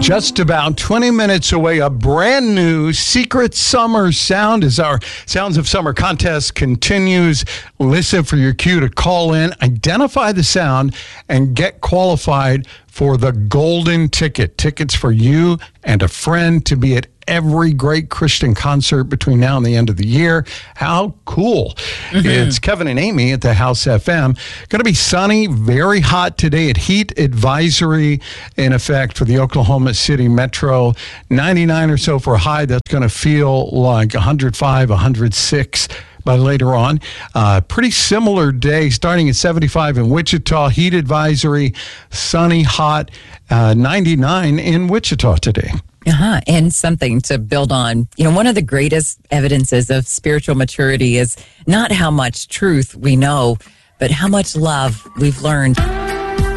Just about 20 minutes away, a brand new Secret Summer Sound as our Sounds of Summer contest continues. Listen for your cue to call in, identify the sound, and get qualified for the golden ticket. Tickets for you and a friend to be at every great Christian concert between now and the end of the year. How cool. It's Kevin and Amy at the House FM. Going to be sunny, very hot today at heat advisory in effect for the Oklahoma City Metro. 99 or so for a high. That's going to feel like 105, 106 by later on. Pretty similar day starting at 75 in Wichita. Heat advisory, sunny, hot, 99 in Wichita today. And something to build on. You know, one of the greatest evidences of spiritual maturity is not how much truth we know, but how much love we've learned.